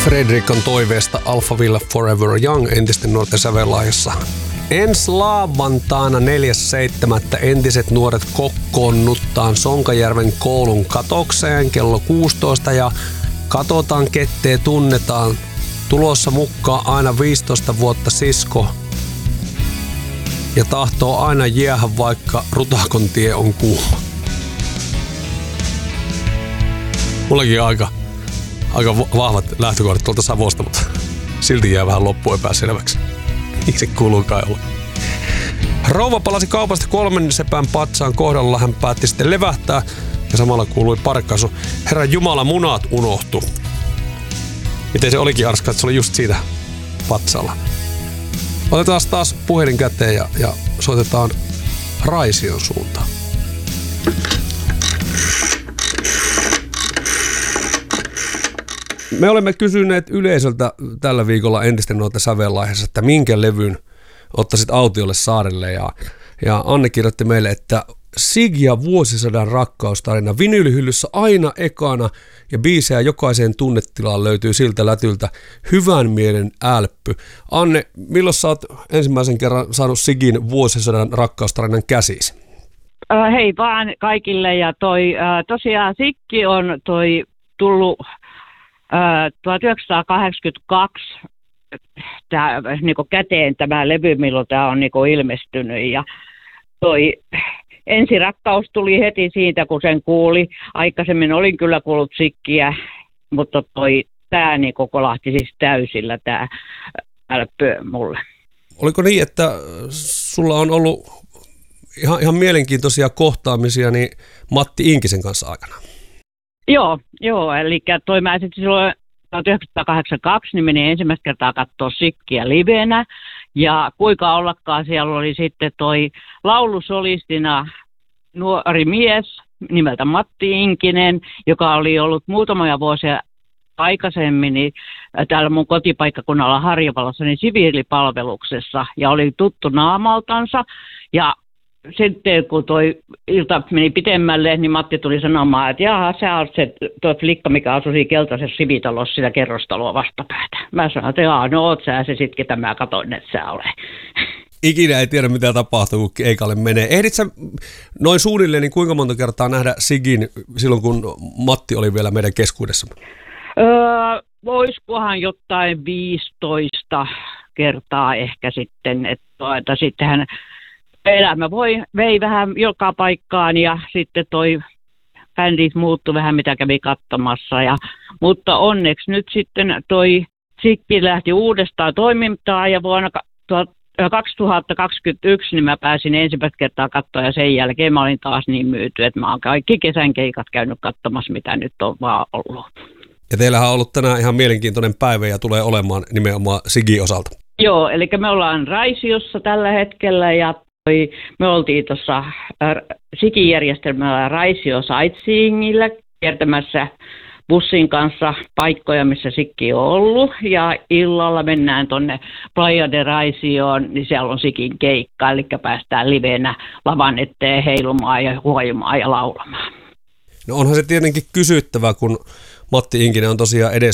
Fredrikon toiveesta Alphaville Forever Young entisten nuorten sävelaajassa. Ensi lauantaina 4.7. entiset nuoret kokoonnuttaan Sonkajärven koulun katokseen kello 16 ja katsotaan ketteä tunnetaan. Tulossa mukaan aina 15 vuotta sisko ja tahtoo aina jäädä vaikka Rutakon tie on kuuma. Mullakin aika vahvat lähtökohdat tuolta Savosta, mutta silti jää vähän loppuun epäselväksi. Miksi se kuuluukaan olla? Rouva palasi kaupasta 3 sepän patsaan kohdalla. Hän päätti sitten levähtää ja samalla kuului parkkaisu. Herran Jumala, munat unohtu. Miten se olikin arskaa, että se oli just siitä patsalla. Otetaan taas puhelin käteen ja soitetaan Raision suuntaan. Me olemme kysyneet yleisöltä tällä viikolla entisten nuorten sävellaiheessa, että minkä levyn ottaisit autiolle saarelle. Ja Anne kirjoitti meille, että Sigia vuosisadan rakkaustarina. Vinyylyhyllyssä aina ekana ja biisejä jokaiseen tunnetilaan löytyy siltä lätyltä hyvän mielen älppy. Anne, milloin sä oot ensimmäisen kerran saanut Sigin vuosisadan rakkaustarinan käsisi? Hei vaan kaikille ja tosiaan Siggi on tullut 1982 käteen tämä levy, milloin tämä on ilmestynyt ja ensi rakkaus tuli heti siitä, kun sen kuuli. Aikaisemmin olin kyllä kuullut Siggiä, mutta tämä kolahti siis täysillä tämä älppö mulle. Oliko niin, että sulla on ollut ihan mielenkiintoisia kohtaamisia niin Matti Inkisen kanssa aikana? Joo, eli mä sitten silloin 1982 niin menin ensimmäistä kertaa katsoa Siggiä livenä. Ja kuinka ollakaan siellä oli sitten laulusolistina nuori mies nimeltä Matti Inkinen, joka oli ollut muutamia vuosia aikaisemmin niin täällä mun kotipaikkakunnalla Harjavallassa niin siviilipalveluksessa ja oli tuttu naamaltansa. Ja sitten kun ilta meni pitemmälle, niin Matti tuli sanomaan, että jaha, sä oot se flikka, mikä asui siinä keltaisessa sivitalossa sitä kerrostaloa vastapäätä. Mä sanoin, että jaa, no oot sä se sit, ketä mä katon, että sä ole. Ikinä ei tiedä, mitä tapahtuu, kun keikalle menee. Ehdit sä noin suunnilleen, niin kuinka monta kertaa nähdä Sigin silloin, kun Matti oli vielä meidän keskuudessa? Voisikohan jotain 15 kertaa ehkä sitten, että sittenhän elämä vei vähän joka paikkaan ja sitten bändit muuttui vähän, mitä kävi katsomassa. Mutta onneksi nyt sitten Siggi lähti uudestaan toimintaan ja vuonna 2021 niin mä pääsin ensimmäistä kertaa katsoa ja sen jälkeen mä olin taas niin myyty, että mä oon kaikki kesän keikat käynyt katsomassa, mitä nyt on vaan ollut. Ja teillähän on ollut tänään ihan mielenkiintoinen päivä ja tulee olemaan nimenomaan Sigin osalta. Joo, eli me ollaan Raisiossa tällä hetkellä ja me oltiin tuossa Sigin järjestelmällä Raisio Sightseeingillä kiertämässä bussin kanssa paikkoja, missä Siggi on ollut. Ja illalla mennään tuonne Playa de Raisioon, niin siellä on Sigin keikka, eli päästään livenä lavan eteen heilumaan ja huojumaan ja laulamaan. No onhan se tietenkin kysyttävä, kun Matti Inkinen on tosiaan